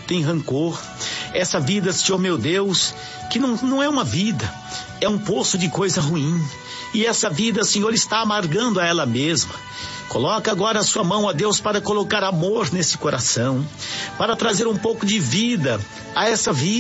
tem rancor. Essa vida, Senhor meu Deus, que não é uma vida, é um poço de coisa ruim. E essa vida, Senhor, está amargando a ela mesma. Coloca agora a sua mão, ó Deus, para colocar amor nesse coração, para trazer um pouco de vida, a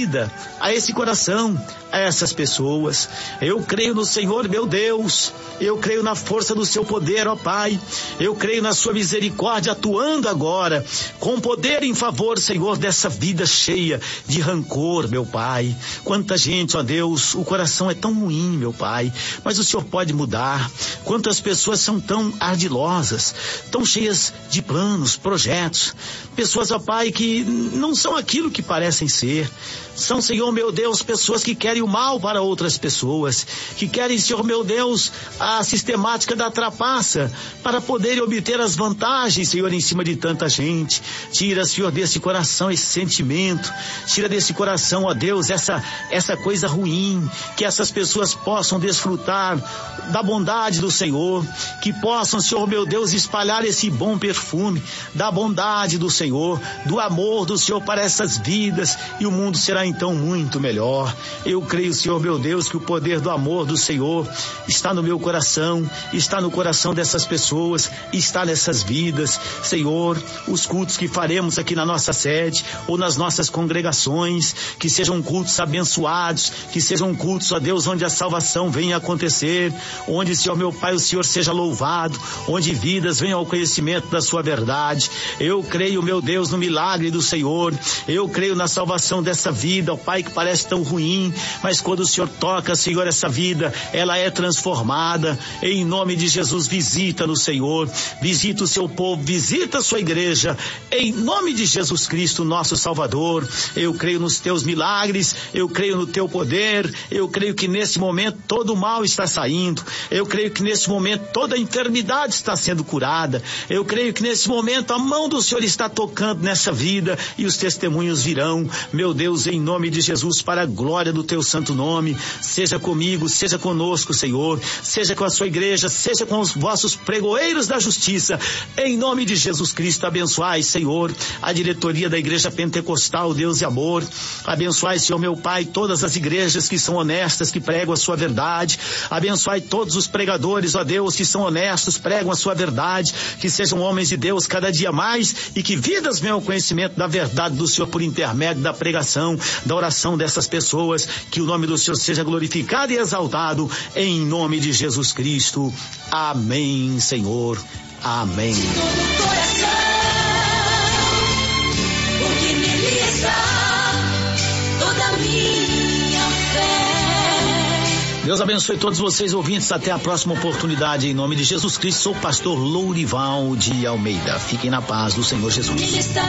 esse coração, a essas pessoas. Eu creio no Senhor, meu Deus, eu creio na força do seu poder, ó Pai, eu creio na sua misericórdia atuando agora, com poder em favor, Senhor, dessa vida cheia de rancor, meu Pai. Quanta gente, ó Deus, o coração é tão ruim, meu Pai, mas o Senhor pode mudar. Quantas pessoas são tão ardilosas, tão cheias de planos, projetos, pessoas, ó Pai, que não são aquilo que parecem ser. São, Senhor meu Deus, pessoas que querem o mal para outras pessoas, que querem, Senhor meu Deus, a sistemática da trapaça para poderem obter as vantagens, Senhor, em cima de tanta gente. Tira, Senhor, desse coração esse sentimento, tira desse coração, ó Deus, essa coisa ruim, que essas pessoas possam desfrutar da bondade do Senhor, que possam, Senhor meu Deus, espalhar esse bom perfume da bondade do Senhor, do amor do Senhor para essas vidas, e o mundo será então muito melhor. Eu creio, Senhor meu Deus, que o poder do amor do Senhor está no meu coração, está no coração dessas pessoas, está nessas vidas. Senhor, os cultos que faremos aqui na nossa sede ou nas nossas congregações, que sejam cultos abençoados, que sejam cultos, ó Deus, onde a salvação venha acontecer, onde, Senhor meu Pai, o Senhor seja louvado, onde vidas venham ao conhecimento da sua verdade. Eu creio, meu Deus, no milagre do Senhor, eu creio na salvação dessa vida, ó Pai, que parece tão ruim, mas quando o Senhor toca, Senhor, essa vida, ela é transformada. Em nome de Jesus, visita no Senhor, visita o seu povo, visita a sua igreja, em nome de Jesus Cristo, nosso Salvador. Eu creio nos teus milagres, eu creio no teu poder, eu creio que nesse momento todo o mal está saindo, eu creio que nesse momento toda a enfermidade está sendo curada, eu creio que nesse momento a mão do Senhor está tocando nessa vida e os testemunhos virão. Meu Deus, em nome de Jesus, para a glória do teu santo nome, seja comigo, seja conosco, Senhor, seja com a sua igreja, seja com os vossos pregoeiros da justiça, em nome de Jesus Cristo. Abençoai, Senhor, a diretoria da Igreja Pentecostal Deus e Amor, abençoai, Senhor meu Pai, todas as igrejas que são honestas, que pregam a sua verdade, abençoai todos os pregadores, ó Deus, que são honestos, pregam a sua verdade, que sejam homens de Deus cada dia mais e que vidas venham ao conhecimento da verdade do Senhor por intermédio da pregação, da oração dessas pessoas. Que o nome do Senhor seja glorificado e exaltado, em nome de Jesus Cristo. Amém, Senhor. Amém. Deus abençoe todos vocês, ouvintes. Até a próxima oportunidade, em nome de Jesus Cristo. Sou o pastor Lourival de Almeida. Fiquem na paz do Senhor Jesus.